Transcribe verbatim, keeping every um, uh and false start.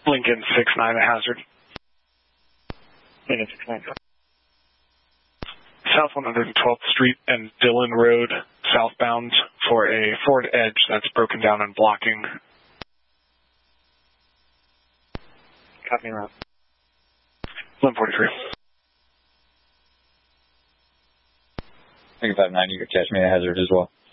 Lincoln six nine at hazard. Lincoln six nine. South one hundred twelfth Street and Dillon Road, southbound, for a Ford Edge that's broken down and blocking. Copy route. eleven forty-three. Lincoln five nine, you could catch me at hazard as well.